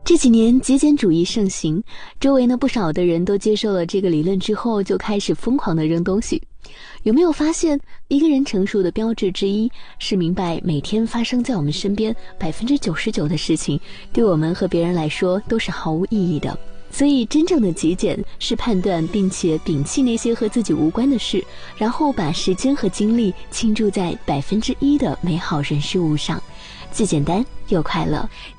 这几年极简主义盛行，周围呢不少的人都接受了这个理论之后，就开始疯狂的扔东西。有没有发现，一个人成熟的标志之一是明白每天发生在我们身边99%的事情，对我们和别人来说都是毫无意义的。所以真正的极简是判断并且摒弃那些和自己无关的事，然后把时间和精力倾注在1%的美好人事物上，既简单又快乐。